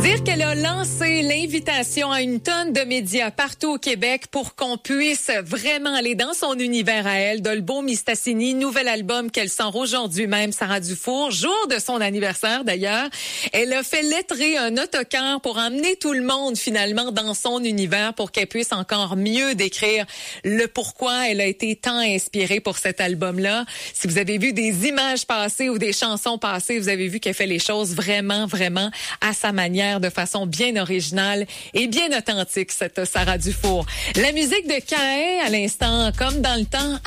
Dire qu'elle a lancé l'invitation à une tonne de médias partout au Québec pour qu'on puisse vraiment aller dans son univers à elle. Dolbeau Mistassini, nouvel album qu'elle sort aujourd'hui même, Sarah Dufour, jour de son anniversaire d'ailleurs. Elle a fait lettrer un autocar pour emmener tout le monde finalement dans son univers pour qu'elle puisse encore mieux décrire le pourquoi elle a été tant inspirée pour cet album-là. Si vous avez vu des images passées ou des chansons passées, vous avez vu qu'elle fait les choses vraiment, vraiment à sa manière, de façon bien originale et bien authentique, cette Sarah Dufour. La musique de Caïn, à l'instant, comme dans le temps,